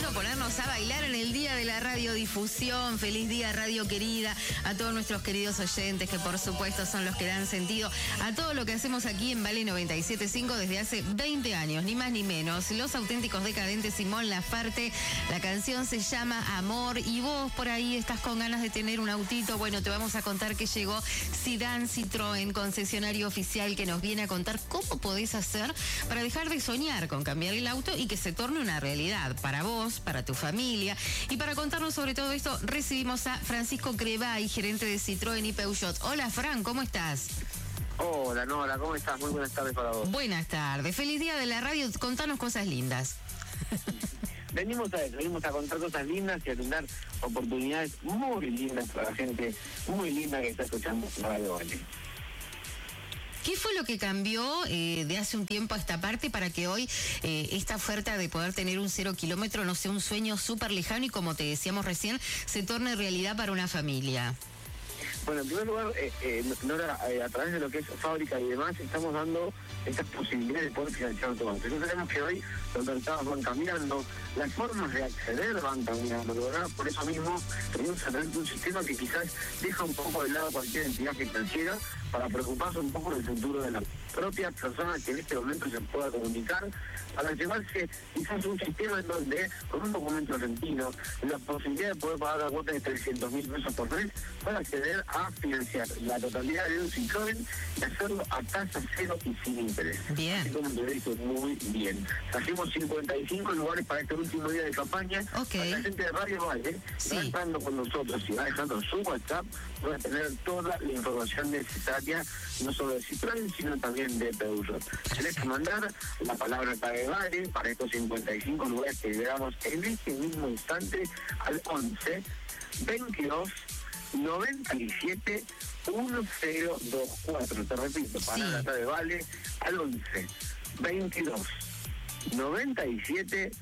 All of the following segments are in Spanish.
a ponernos a bailar en el Día de la Radiodifusión. Feliz día, radio querida, a todos nuestros queridos oyentes, que por supuesto son los que dan sentido a todo lo que hacemos aquí en Vale 97.5 desde hace 20 años, ni más ni menos. Los Auténticos Decadentes, Simón Laferte. La canción se llama Amor, y vos por ahí estás con ganas de tener un autito. Bueno, te vamos a contar que llegó Zidane Citroën, concesionario oficial, que nos viene a contar cómo podés hacer para dejar de soñar con cambiar el auto y que se torne una realidad para vos, para tu familia. Y para contarnos sobre todo esto, recibimos a Francisco Crevay, gerente de Citroën y Peugeot. Hola, Fran, ¿cómo estás? Hola, Nora, ¿cómo estás? Muy buenas tardes para vos. Buenas tardes, feliz día de la radio, contanos cosas lindas. Venimos a contar cosas lindas y a brindar oportunidades muy lindas para la gente muy linda que está escuchando la radio Vale. ¿Qué fue lo que cambió de hace un tiempo a esta parte para que hoy esta oferta de poder tener un 0 kilómetro no sea un sueño súper lejano y, como te decíamos recién, se torne realidad para una familia? Bueno, en primer lugar, Nora, a través de lo que es fábrica y demás, estamos dando estas posibilidades de poder financiar todo. Entonces sabemos que hoy los mercados van cambiando, las formas de acceder van cambiando, ¿verdad? Por eso mismo tenemos a través de un sistema que quizás deja un poco de lado cualquier entidad financiera para preocuparse un poco del futuro de la propia persona que en este momento se pueda comunicar, para llevarse quizás un sistema en donde, con un documento argentino, la posibilidad de poder pagar la cuota de 300.000 pesos por mes, para acceder a financiar la totalidad de un Citroën y hacerlo a tasa cero y sin interés. Bien. Así como te digo, muy bien. Trajimos 55 lugares para este último día de campaña. Okay. Para la gente de Radio Valle, sí, va entrando con nosotros y va dejando su WhatsApp, va a tener toda la información necesaria, no solo de Citroën, sino también de Peugeot. Tenés que mandar la palabra clave Vale para estos 55 lugares que llegamos en este mismo instante al 11 22 97 1024. Te repito, palabra clave Vale al 11 22 97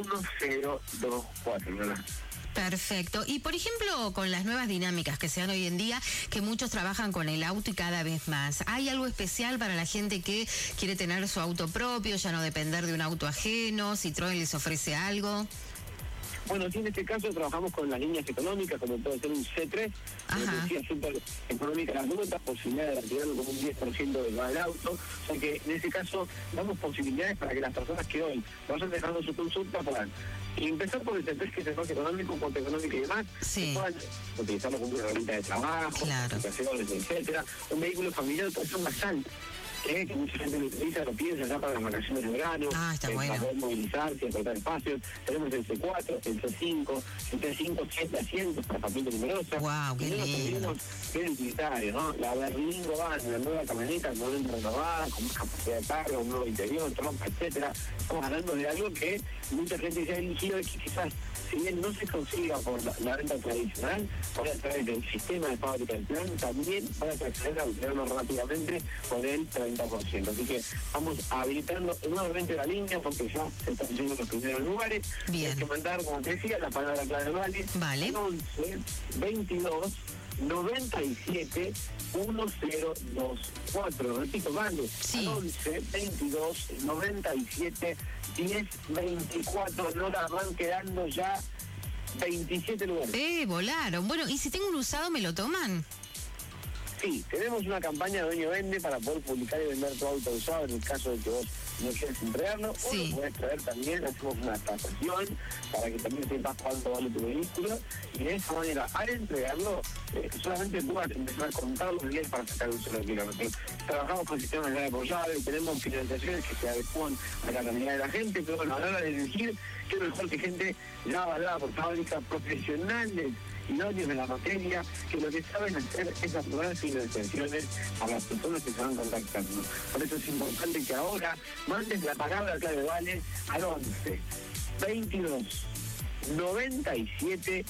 1024, ¿verdad? Perfecto. Y por ejemplo, con las nuevas dinámicas que se dan hoy en día, que muchos trabajan con el auto y cada vez más, ¿hay algo especial para la gente que quiere tener su auto propio, ya no depender de un auto ajeno? ¿Citroën les ofrece algo? Bueno, sí, en este caso trabajamos con las líneas económicas, como puede ser un C3, que decía súper económica la cuota, posibilidad de retirarlo como un 10% del valor del auto. O sea que en este caso damos posibilidades para que las personas que hoy vayan dejando su consulta puedan empezar por el C3, que es el más económico, cuota económica y demás, que puedan utilizarlo como una herramienta de trabajo, aplicaciones, etcétera. Un vehículo familiar puede ser un basal, que mucha gente lo utiliza, lo piensa ya para las vacaciones de verano, para poder movilizarse, acortar espacios. Tenemos el C4, el C5, el C5 7 asientos para familia numerosa. Wow, qué lindo. Bien utilitario, ¿no? La Berlingo Van, la nueva camioneta, modelo renovada, con más capacidad de carga, un nuevo interior, trompa, etcétera. Estamos hablando de algo que mucha gente se ha elegido y que quizás, si bien no se consiga por la venta tradicional, por a través del sistema de fábrica del plan, también van a acceder a obtenerlo rápidamente por el 30%. Así que vamos habilitando nuevamente la línea porque ya se están yendo los primeros lugares. Bien. Hay que mandar, como te decía, la palabra clave Vale. 11 22 97 1024. Repito, Vale. Sí. 11 22 97 1024. No la van quedando ya 27 lugares. Volaron. Bueno, ¿y si tengo un usado, me lo toman? Sí, tenemos una campaña de dueño vende para poder publicar y vender tu auto usado en el caso de que vos no quieres entregarlo, o lo puedes traer también. Hacemos una tasación para que también sepas cuánto vale tu vehículo, y de esa manera, al entregarlo, solamente tú vas a empezar a contar los días para sacar un 0 kilómetro. Trabajamos con sistemas de apoyado y tenemos financiaciones que se adecuan a la calidad de la gente, pero bueno, a la hora de elegir, qué mejor que gente ya avalada por fábricas profesionales, idóneos de la materia, que lo que saben hacer es aprobar financiaciones a las personas que se van contactando. Por eso es importante que ahora mandes la palabra clave Vale al 11 22 97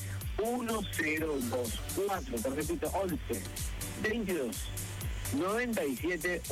1024. Te repito, 11 22 97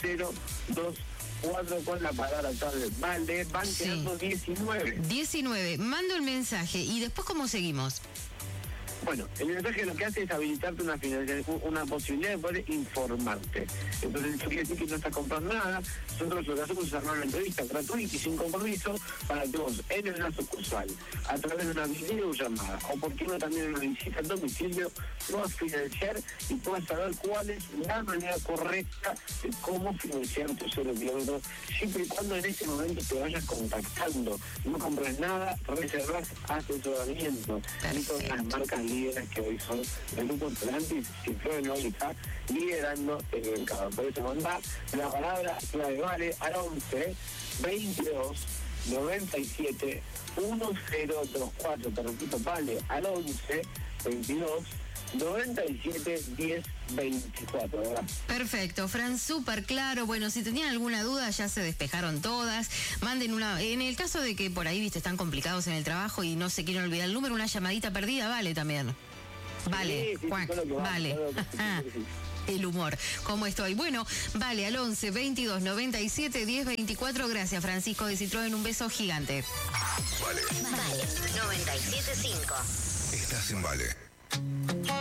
1024 con la palabra clave Vale. Van quedando 19. 19. Mando el mensaje y después, ¿cómo seguimos? Bueno, el mensaje lo que hace es habilitarte una posibilidad de poder informarte. Entonces eso quiere decir que no estás comprando nada. Nosotros lo que hacemos es armar una entrevista gratuita y sin compromiso para que vos en una sucursal, a través de una videollamada, o por qué no también en una visita al domicilio, puedas financiar y puedas saber cuál es la manera correcta de cómo financiar tus 0 kilómetros, siempre y cuando en ese momento te vayas contactando. No compras nada, reservas asesoramiento. Y con las marcas líderes que hoy son el grupo Stellantis, Citroën, Eólica, liderando el mercado. Por eso mandá la palabra clave vale al 11 22 97 1024. Te repito, vale al 11 22 97 10 24, ¿verdad? Perfecto, Fran, súper claro. Bueno, si tenían alguna duda ya se despejaron todas. Manden una, en el caso de que por ahí, viste, están complicados en el trabajo y no se quieren olvidar el número, una llamadita perdida vale también. Vale, sí, Juan, vale. El humor, ¿cómo estoy? Bueno, vale, al 11 22 97 10 24. Gracias, Francisco de Citroën, un beso gigante. Vale. Vale, 97.5. Estás en Vale.